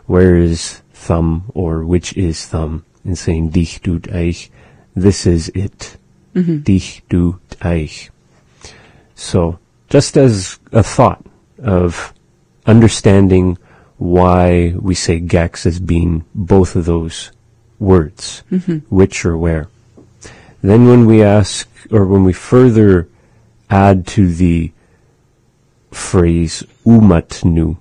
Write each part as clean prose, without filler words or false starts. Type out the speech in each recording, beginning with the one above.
where is thumb, or which is thumb, and saying dich tut eich, this is it. Dich tut eich. So, just as a thought of understanding why we say gex as being both of those words, which or where. Then when we ask, or when we further add to the phrase umatnu,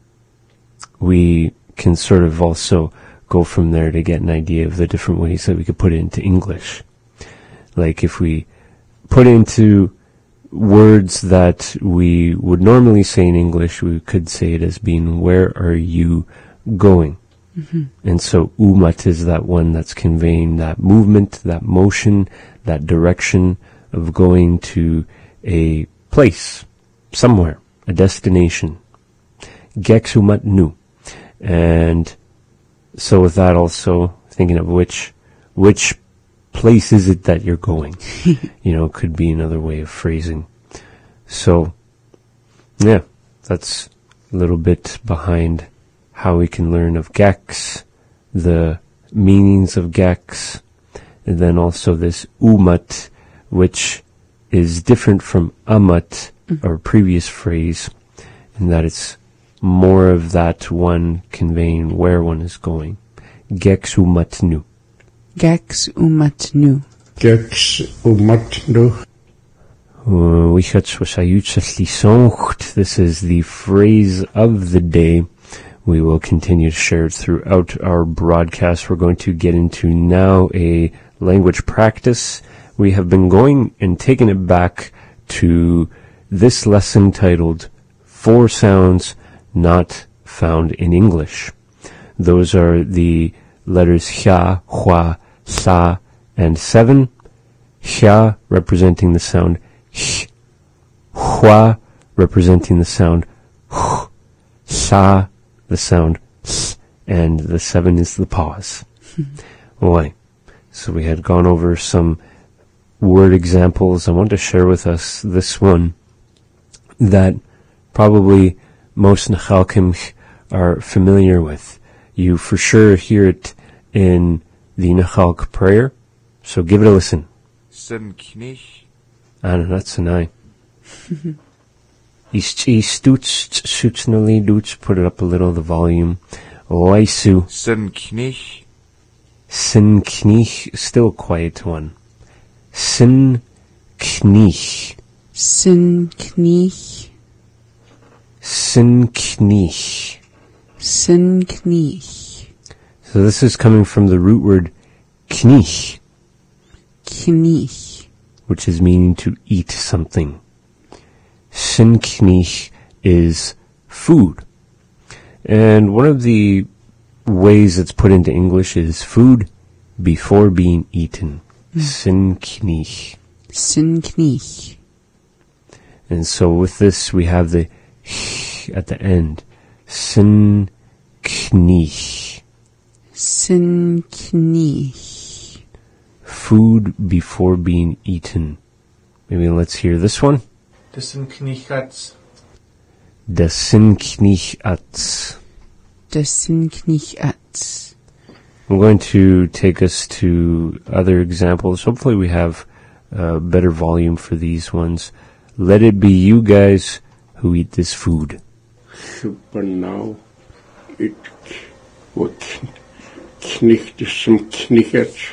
we can sort of also go from there to get an idea of the different ways that we could put it into English. Like if we put into words that we would normally say in English, we could say it as being, where are you going? And so umat is that one that's conveying that movement, that motion, that direction of going to a place, somewhere, a destination. Gex umat nu. And so with that also, thinking of which place is it that you're going? Could be another way of phrasing. So, yeah, that's a little bit behind how we can learn of gex, the meanings of gex, and then also this umat, which is different from amat, our previous phrase, in that it's more of that one conveying where one is going. Gex umat nu. Gex umat nu. Gex umat nu. This is the phrase of the day. We will continue to share it throughout our broadcast. We're going to get into now a language practice. We have been going and taking it back to this lesson titled 4 Sounds Not Found in English. Those are the letters hya, hua, sa, and 7. Hya representing the sound sh, hua representing the sound h, sa the sound s, and the 7 is the pause. Right. So we had gone over some word examples. I want to share with us this one that probably most Nechalkim are familiar with. You for sure hear it in the Nechalk prayer. So give it a listen. Sin knich. And that's an I. Stutz, put it up a little, the volume. Oisu. Sin knich. Sin knich, still a quiet one. Sin knich. Sin knich. Sin knich. Sin knich. So this is coming from the root word knich, Knich. which is meaning to eat something. Sin knich is food. And one of the ways it's put into English is food before being eaten. Sin knich. Sin knich. And so with this we have the h at the end. Sin knich. Sin knich. Food before being eaten. Maybe let's hear this one. Das sind Knichats. Das sind Knichats. Das sind Knichats. I'm going to take us to other examples. Hopefully we have better volume for these ones. Let it be you guys who eat this food. Super now. It what knicht some knichert.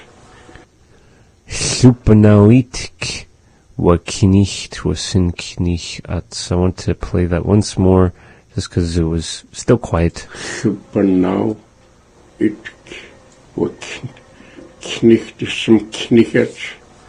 Super now eat wa knicht wa sin knichats. I want to play that once more just because it was still quiet. Super now. It what knicht some knichert.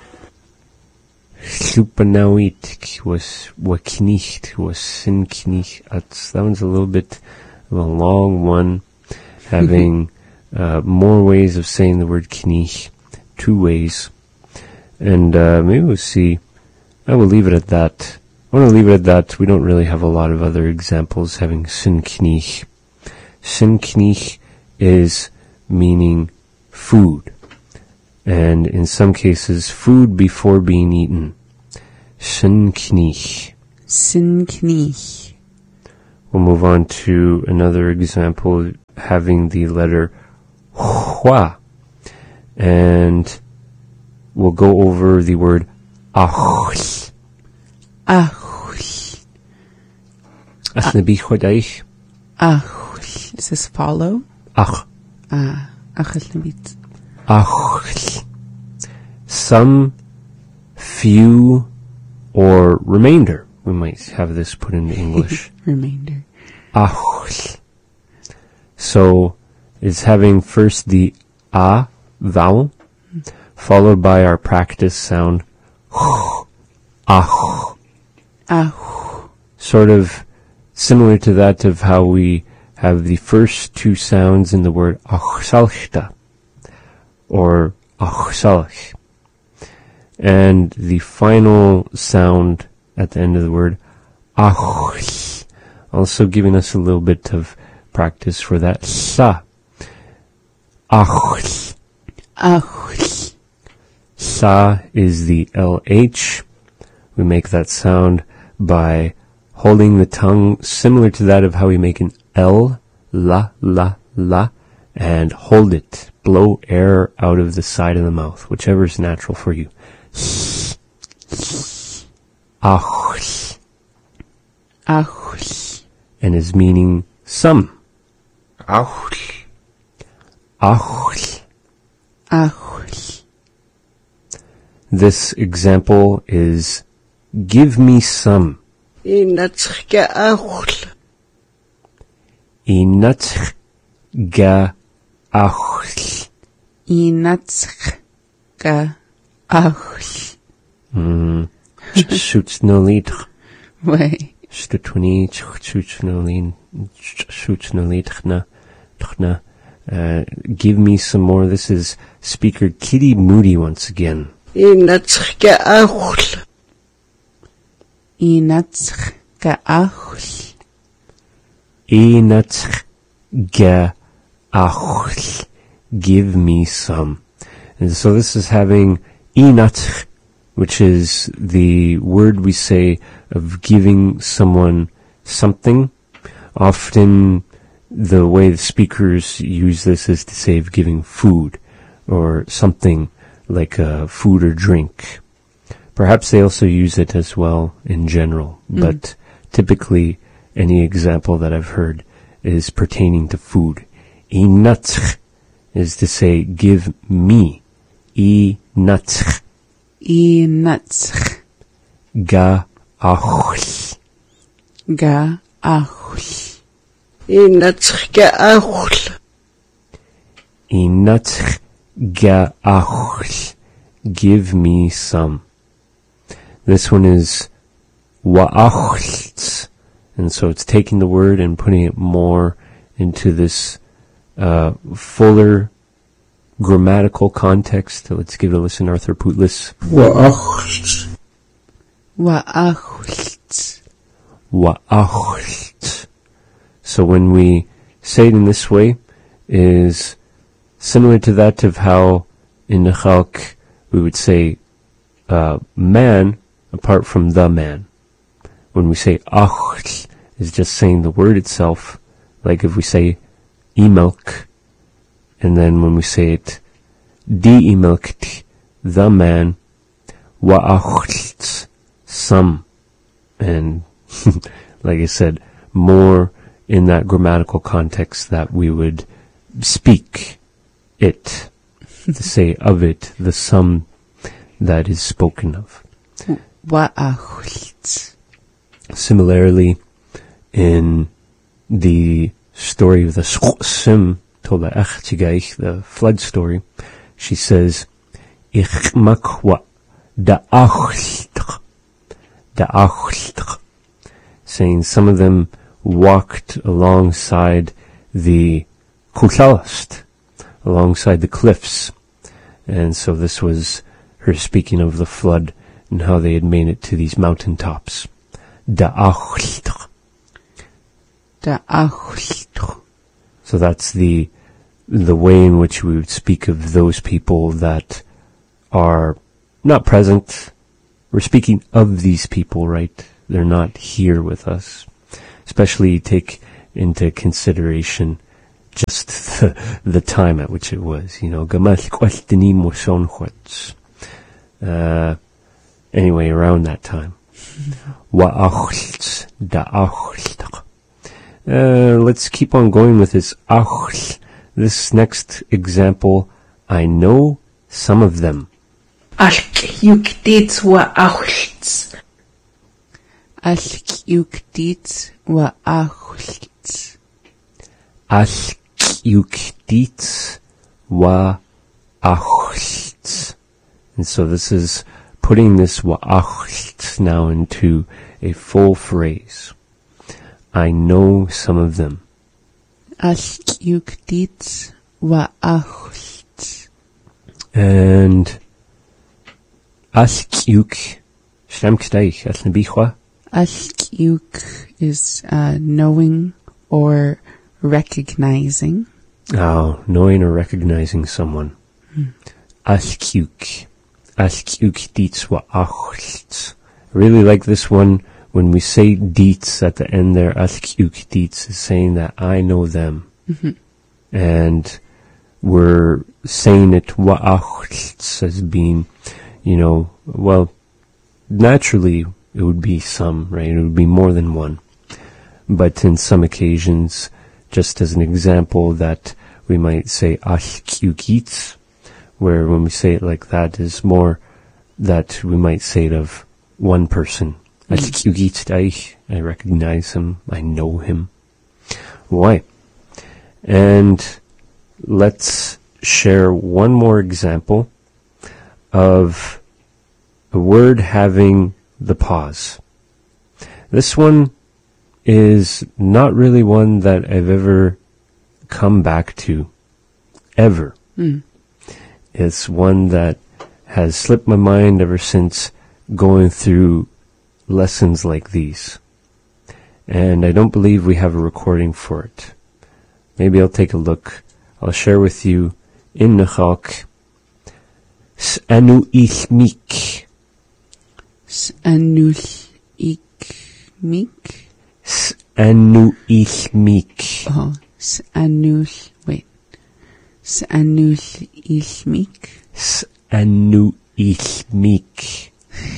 Super now eat was wa knicht was sin knichats. That one's a little bit of a long one, having more ways of saying the word knich, 2 ways. And maybe we'll see. I will leave it at that. I want to leave it at that. We don't really have a lot of other examples having sin knich. Sin knich is meaning food. And in some cases, food before being eaten. Sin knich. Sin knich. We'll move on to another example. having the letter hua. And we'll go over the word achl. Achl. Asnabi khodaich. Achl. Does this follow? Ach. Achl nabit. Achl. Some, few, or remainder. We might have this put into English. Remainder. Achl. So it's having first the a vowel, followed by our practice sound ach. Ach. Sort of similar to that of how we have the first two sounds in the word achsalchta or achsalch, and the final sound at the end of the word ach, also giving us a little bit of practice for that sa. Ach. Ach. Sa is the LH. We make that sound by holding the tongue similar to that of how we make an L, la, la, la, and hold it. Blow air out of the side of the mouth, whichever is natural for you. Ach. Ach. And is meaning some. Auch. Ach. Ach. This example is give me some. Inatschke achl. Inatch ga achl. Inatsch. Ga. Ach. Shoots no lead. Way. Stutwini shoots no lead. Shoots no lead. Give me some more. This is speaker Kitty Moody once again. Inatschke achl. Inatsch. Ga. Ach. Inatch ga achl. Give me some. And so this is having inatch, which is the word we say of giving someone something. Often the way the speakers use this is to say of giving food or something like food or drink. Perhaps they also use it as well in general, but typically any example that I've heard is pertaining to food. Inatch is to say give me. Inatch. Inatsch. Ga achl. Ga. Ach. Inatschke achl. Inatch ga achl. Give me some. This one is wa'achlts, and so it's taking the word and putting it more into this fuller grammatical context. Let's give it a listen, Arthur Putlis. Wa'achl. Wa'achlts. Wa'achlts. So when we say it in this way, is similar to that of how in the Chalk we would say man apart from the man. When we say achl, is just saying the word itself, like if we say imelk, and then when we say it de-imelkt, the man, wa'achlts, some, and like I said, more in that grammatical context that we would speak it, to say of it, the sum that is spoken of. Wa'achlts. Similarly, in the story of the Sim, told by Achtigaich, the flood story, she says, Ich makwa da'achltch, saying some of them walked alongside the Kutalast, alongside the cliffs. And so this was her speaking of the flood and how they had made it to these mountaintops. Da'achltch. Da'achltch. So that's the way in which we would speak of those people that are not present. We're speaking of these people, right? They're not here with us. Especially take into consideration just the time at which it was. Anyway, around that time. Let's keep on going with this achl. This next example, I know some of them. Alk yukdits wa achlts. Alk yukdits wa achlts. Alk yukdits wa achlts. And so this is putting this wa achlts now into a full phrase. I know some of them. Alk yukdits wa achlts. And Alk-yuk, shramkstaich, alnabichwa. Alk-yuk is knowing or recognizing. Oh, knowing or recognizing someone. Alk-yuk. Alk-yuk dietz wa achlts. I really like this one. When we say dietz at the end there, alk-yuk dietz is saying that I know them. And we're saying it wa achlts as being, well, naturally it would be some, right? It would be more than one. But in some occasions, just as an example, that we might say alk-yukitz, where when we say it like that is more that we might say it of one person. Alk-yukitz, I recognize him, I know him. Why? And let's share one more example of a word having the pause. This one is not really one that I've ever come back to, ever. It's one that has slipped my mind ever since going through lessons like these. And I don't believe we have a recording for it. Maybe I'll take a look. I'll share with you in Nechak. S'anu ichmik. S'anu ichmik. S'anu ichmik. Oh, s'anu, wait. S'anu ichmik. S'anu ichmik.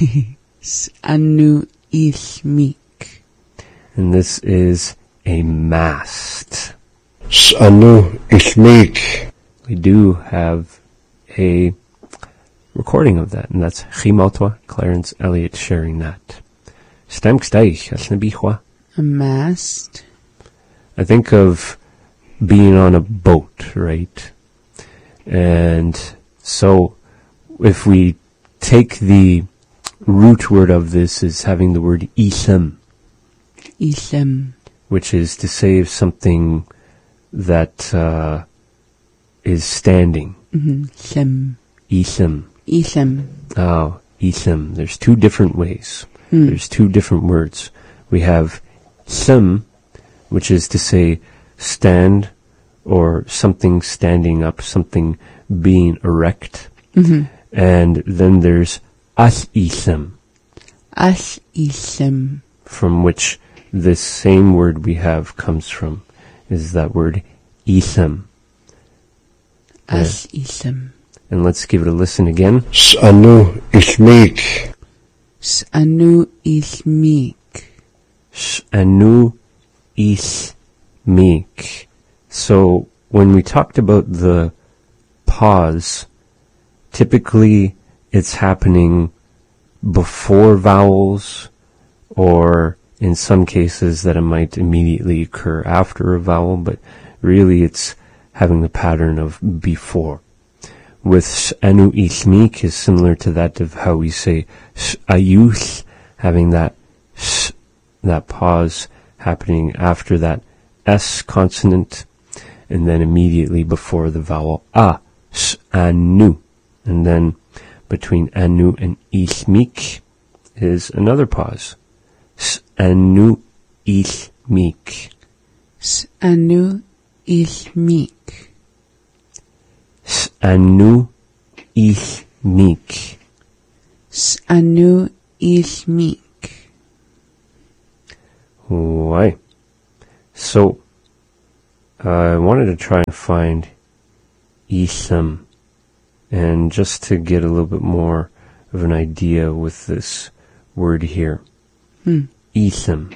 S'anu ichmik. And this is a mast. S'anu ichmik. We do have a recording of that, and that's Chimotwa, Clarence Elliott sharing that. Stamkstaich, Asnabichwa. A mast. I think of being on a boat, right? And so if we take the root word of this as having the word isem, which is to say of something that is standing. Isem. Oh, isem. There's two different ways. There's two different words. We have sim, which is to say stand, or something standing up, something being erect. And then there's as-isem. As-isem. From which this same word we have comes from, is that word isem. As-isem. And let's give it a listen again. S'anu ichmik. S'anu ichmik. S'anu ichmik. So when we talked about the pause, typically it's happening before vowels, or in some cases that it might immediately occur after a vowel, but really it's having the pattern of before. With s'anu ichmik is similar to that of how we say s'ayuth, having that pause happening after that S consonant, and then immediately before the vowel A, s'anu. And then between anu and ichmik is another pause. S'anu ichmik. S'anu ichmik. S'anu ichmik. S'anu ichmik. Why? So, I wanted to try and find Isam, and just to get a little bit more of an idea with this word here. Isam.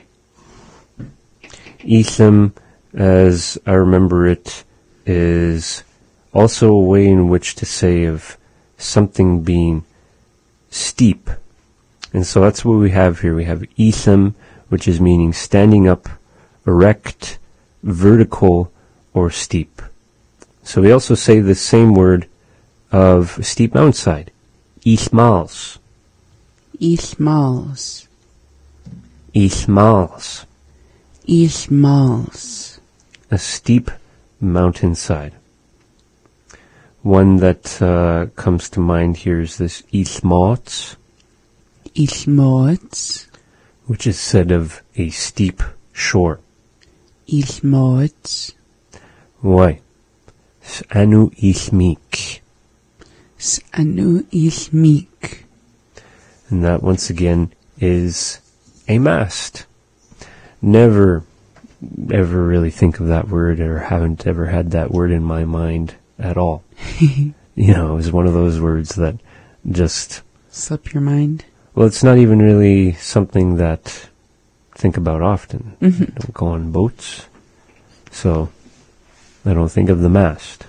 Isam, as I remember it, is also a way in which to say of something being steep. And so that's what we have here. We have Isam, which is meaning standing up, erect, vertical, or steep. So we also say the same word of steep mountainside. Ismals. Ismals. Ismals. Ismals. A steep mountainside. One that comes to mind here is this Ismots, Ismots. which is said of a steep shore. Ismots. Why? S'anu Ismik. S'anu Ismik. And that once again is a mast. Never ever really think of that word, or haven't ever had that word in my mind at all. You know, it was one of those words that just Slip your mind. well, it's not even really something that I think about often. I don't go on boats, so I don't think of the mast.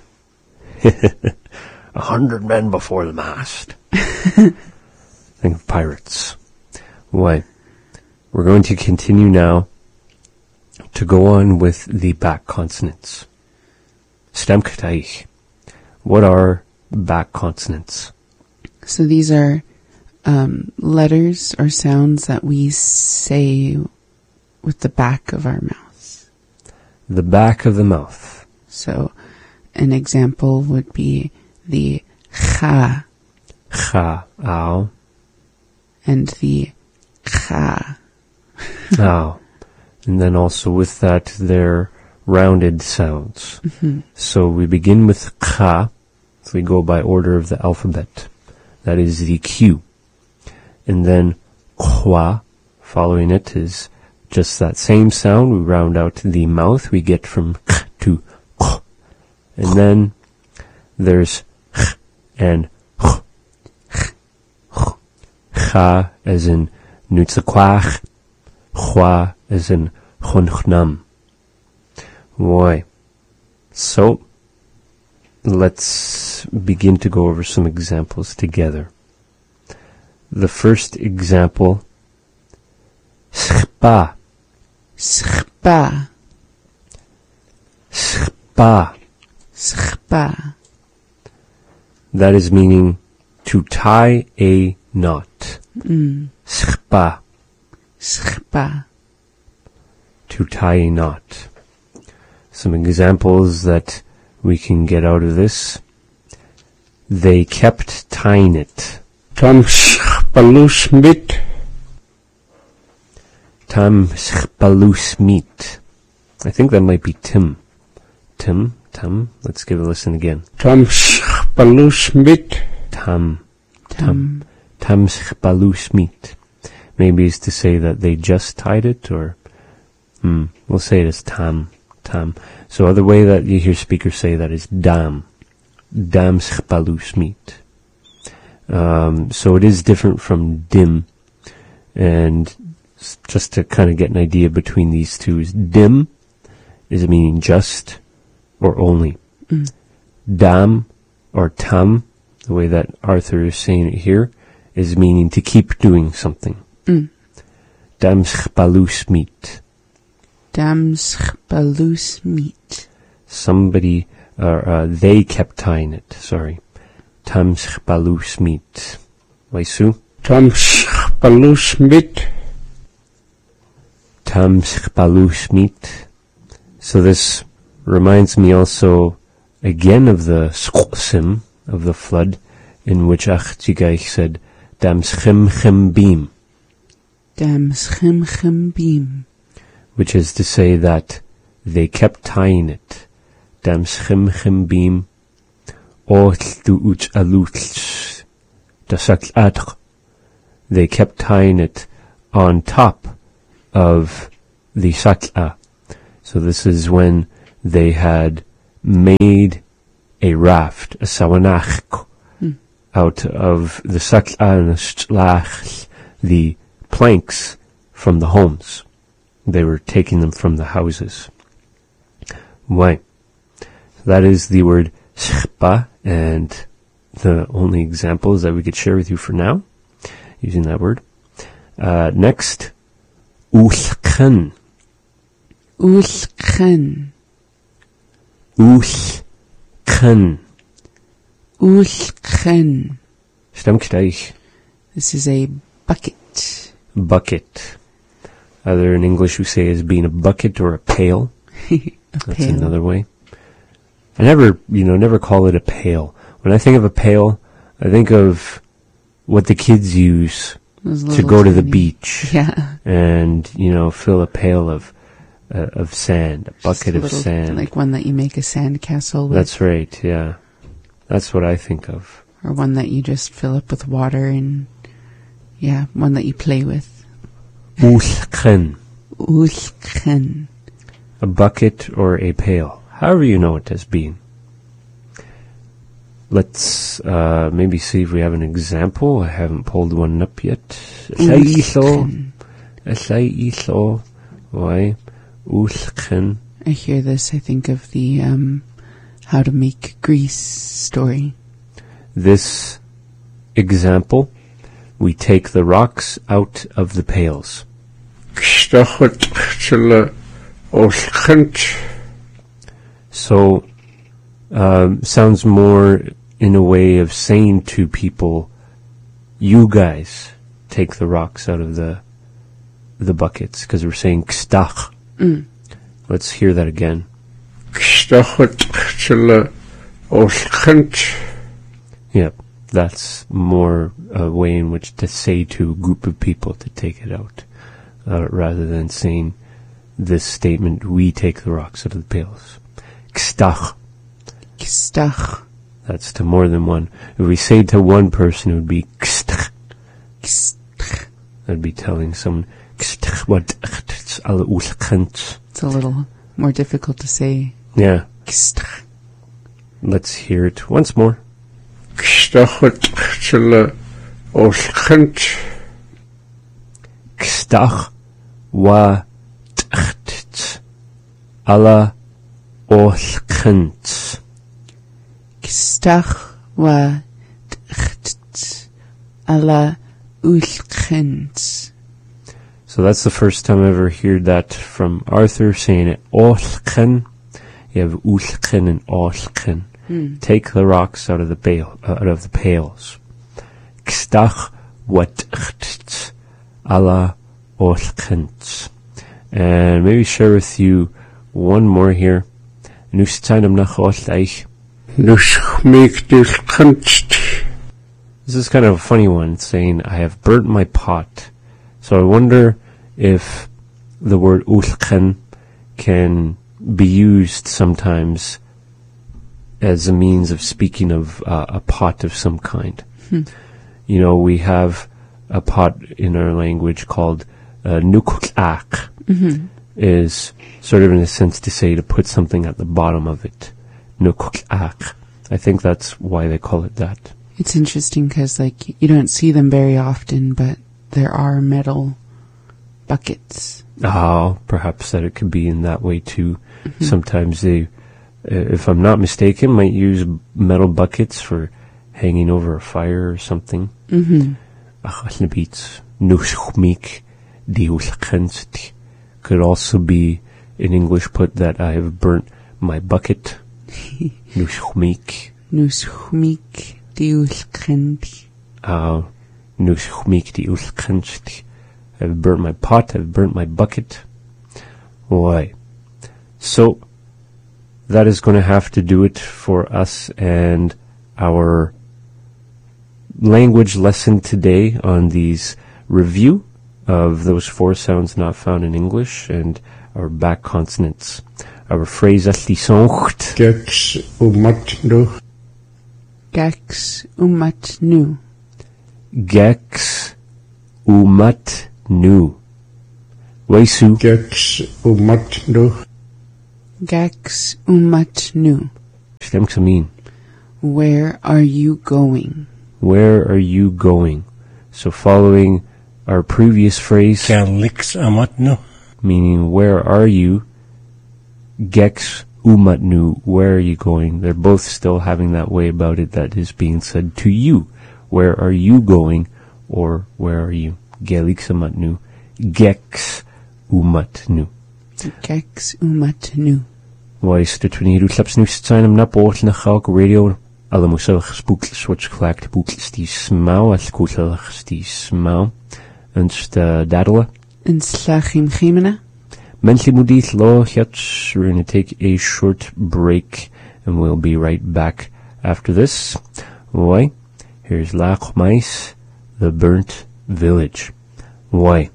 100 men before the mast. Think of pirates. Why? We're going to continue now to go on with the back consonants. Stemkteich. What are back consonants? So these are letters or sounds that we say with the back of our mouths. The back of the mouth. So an example would be the cha Cha, ow, and the cha. ow. And then also with that, they're rounded sounds. So we begin with cha. So we go by order of the alphabet. That is the Q. And then khwa, following it, is just that same sound. We round out the mouth. We get from k to k. And then there's ch and ch. Cha as in nutzakwach. Khwa as in chonchnam. Why? So, let's begin to go over some examples together. The first example, schpa, Schpa. schpa. Schpa. That is meaning to tie a knot. Schpa, Schpa. to tie a knot. Some examples that we can get out of this. They kept tying it. Tam spalus mit. Tam spalus meat. I think that might be Tim. Tim. Let's give it a listen again. Tam spalus mit. Tam Tam. spalus meat. Maybe it's to say that they just tied it, or we'll say it as tam. So other way that you hear speakers say that is dam spalus meat. So it is different from dim, and just to kind of get an idea between these two, is dim is meaning just or only. Dam or tam, the way that Arthur is saying it here, is meaning to keep doing something. Dam spalus meat. Dam spalus meat. Somebody, they kept tying it, sorry. Tam spalus meat. Waisu? Tam spalus mit. Tam spalus meat. So this reminds me also again of the Sksim, of the flood, in which Achtigaich said, Dam schim beam, Dam schim beam. which is to say that they kept tying it. Dam schim beam, du uch aluch, dasakl adr. They kept tying it on top of the sakla. So this is when they had made a raft, a sawanach, out of the sak'anastlach, the planks from the homes. They were taking them from the houses. Why? That is the word shpa, and the only examples that we could share with you for now, using that word. Next, ulchen. Ulchen. Ulchen. Ulchen. Stem gleich. This is a bucket. Bucket. Either in English we say as being a bucket or a pail. That's pail. another way. I never call it a pail. When I think of a pail, I think of what the kids use Those to little go to the tiny- beach Yeah. and, fill a pail of sand, a bucket Just a of little, sand. like one that you make a sand castle with. That's right, yeah. That's what I think of. Or one that you just fill up with water and, yeah, one that you play with. Ulchen. Ulchen. A bucket or a pail. However you know it as being. Let's maybe see if we have an example. I haven't pulled one up yet. Ulchen. Why? Ulchen. I hear this, I think of the How to Make Grease story. This example, we take the rocks out of the pails. Gstachat chile olchent. So, sounds more in a way of saying to people, you guys take the rocks out of the buckets, because we're saying kstach. Let's hear that again. Gstachat chile olchent. Yep, that's more a way in which to say to a group of people to take it out, rather than saying this statement, we take the rocks out of the pails. Kstach. Kstach. That's to more than one. If we say to one person, it would be kstach. Kstach. That'd be telling someone, kstach wat it's alle ulchent. It's a little more difficult to say. Yeah, Kstach. let's hear it once more. Gstachat chile olchent. Kstach wa tcht alla olchent. Kstach wa tcht ala ulchent. So that's the first time I ever heard that from Arthur, saying it olchen. You have ulchen and olchen. Take the rocks out of the pails. Kstach wat ala olchent. And maybe share with you one more here. Nushtainam nach olch. Nushmik dilchent. This is kind of a funny one, saying, I have burnt my pot. So I wonder if the word ulchen can be used sometimes as a means of speaking of a pot of some kind. We have a pot in our language called nuklak, is sort of in a sense to say to put something at the bottom of it. Nuklak. I think that's why they call it that. It's interesting because, you don't see them very often, but there are metal buckets. Perhaps that it could be in that way too. Sometimes they, if I'm not mistaken, might use metal buckets for hanging over a fire or something. Could also be in English put that I have burnt my bucket. Nushmik. Nushmik diulchent. Nushmik di ulchent. I've burnt my pot, I've burnt my bucket. Why? So, that is going to have to do it for us and our language lesson today on these review of those 4 sounds not found in English and our back consonants. Our phrase aslisoncht. Gex umatnu. Gax umat nu. Gex umat nu. Weisu. Gex umatnu. Gex umat nu. Stem ksamin. Where are you going? Where are you going? So following our previous phrase, Galix amatnu. meaning where are you, Gex umatnu, where are you going? They're both still having that way about it that is being said to you. Where are you going? Or where are you? Gelix amatnu. Gex umatnu. Gex umat nu. Weis de twiniru slaps nu zijn am na boort na galk radio alle moeselch spookl switch clacked bookl stie smau as koeselch stie smau en dadele En slachim chimena. Mentally mudith lo yats. We're going to take a short break and we'll be right back after this. Why? Here's Lach Mais, The Burnt Village. Why?